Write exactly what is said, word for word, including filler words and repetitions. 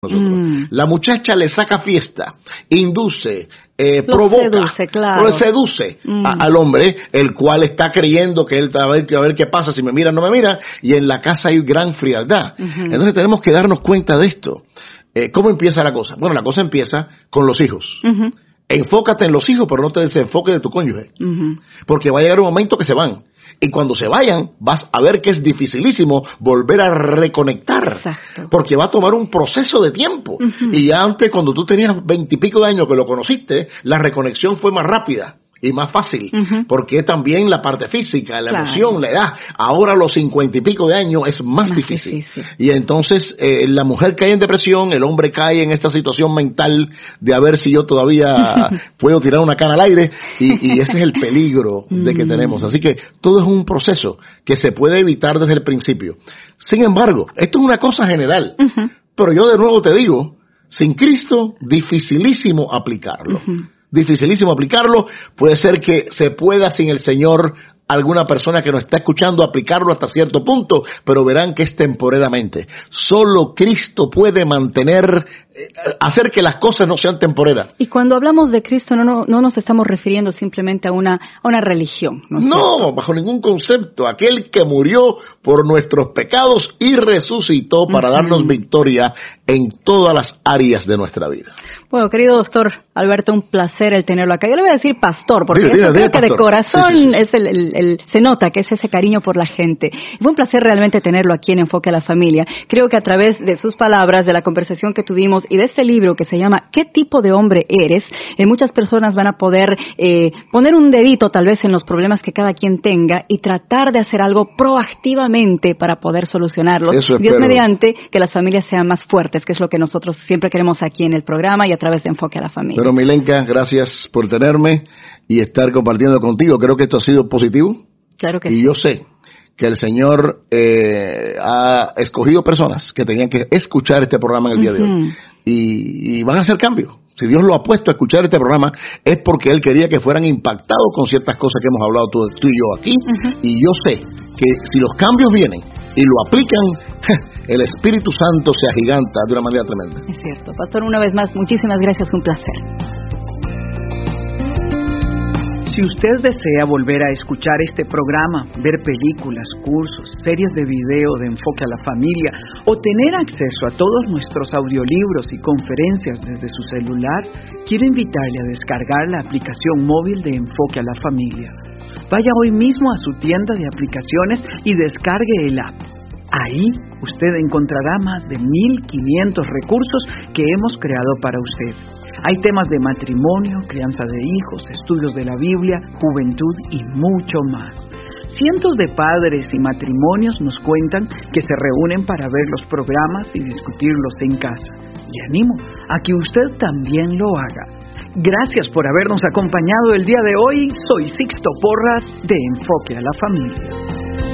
nosotros. Mm. La muchacha le saca fiesta, induce, eh, Lo provoca, seduce, claro. lo seduce mm. a, al hombre, el cual está creyendo que él a ver, a ver qué pasa, si me mira no me mira, y en la casa hay gran frialdad. Uh-huh. Entonces tenemos que darnos cuenta de esto. Eh, ¿Cómo empieza la cosa? Bueno, la cosa empieza con los hijos. Uh-huh. Enfócate en los hijos, pero no te desenfoques de tu cónyuge. Uh-huh. Porque va a llegar un momento que se van. Y cuando se vayan, vas a ver que es dificilísimo volver a reconectar. Exacto. Porque va a tomar un proceso de tiempo. Uh-huh. Y ya antes, cuando tú tenías veintipico de años que lo conociste, la reconexión fue más rápida y más fácil, uh-huh. porque también la parte física, la claro. emoción, la edad. Ahora a los cincuenta y pico de años es más, más difícil. difícil. Y entonces eh, la mujer cae en depresión, el hombre cae en esta situación mental de a ver si yo todavía puedo tirar una cana al aire, y, y ese es el peligro de que tenemos. Así que todo es un proceso que se puede evitar desde el principio. Sin embargo, esto es una cosa general, uh-huh. pero yo de nuevo te digo, sin Cristo, dificilísimo aplicarlo. Uh-huh. Dificilísimo aplicarlo. Puede ser que se pueda sin el Señor, alguna persona que nos está escuchando, aplicarlo hasta cierto punto, pero verán que es temporeramente. Solo Cristo puede mantener, eh, hacer que las cosas no sean temporeras. Y cuando hablamos de Cristo no, no, no nos estamos refiriendo simplemente a una, a una religión, ¿no? No, bajo ningún concepto. Aquel que murió por nuestros pecados y resucitó para uh-huh. darnos victoria en todas las áreas de nuestra vida. Bueno, querido doctor Alberto, un placer el tenerlo acá. Yo le voy a decir pastor, porque sí, eso sí, creo sí, que de pastor. corazón sí, sí, sí. es el, el, el, se nota que es ese cariño por la gente. Fue un placer realmente tenerlo aquí en Enfoque a la Familia. Creo que a través de sus palabras, de la conversación que tuvimos y de este libro que se llama ¿Qué tipo de hombre eres?, eh, muchas personas van a poder eh, poner un dedito tal vez en los problemas que cada quien tenga y tratar de hacer algo proactivamente para poder solucionarlos. Eso Dios espero. mediante que las familias sean más fuertes, que es lo que nosotros siempre queremos aquí en el programa y a través de Enfoque a la Familia. Pero Milenka, gracias por tenerme y estar compartiendo contigo. Creo que esto ha sido positivo. Claro que y sí. Y yo sé que el Señor eh, ha escogido personas que tenían que escuchar este programa en el día uh-huh. de hoy. Y, y van a hacer cambios. Si Dios lo ha puesto a escuchar este programa es porque Él quería que fueran impactados con ciertas cosas que hemos hablado tú, tú y yo aquí. Uh-huh. Y yo sé que si los cambios vienen y lo aplican, el Espíritu Santo se agiganta de una manera tremenda. Es cierto. Pastor, una vez más, muchísimas gracias. Un placer. Si usted desea volver a escuchar este programa, ver películas, cursos, series de video de Enfoque a la Familia o tener acceso a todos nuestros audiolibros y conferencias desde su celular, quiero invitarle a descargar la aplicación móvil de Enfoque a la Familia. Vaya hoy mismo a su tienda de aplicaciones y descargue el app. Ahí usted encontrará más de mil quinientos recursos que hemos creado para usted. Hay temas de matrimonio, crianza de hijos, estudios de la Biblia, juventud y mucho más. Cientos de padres y matrimonios nos cuentan que se reúnen para ver los programas y discutirlos en casa. Le animo a que usted también lo haga. Gracias por habernos acompañado el día de hoy. Soy Sixto Porras de Enfoque a la Familia.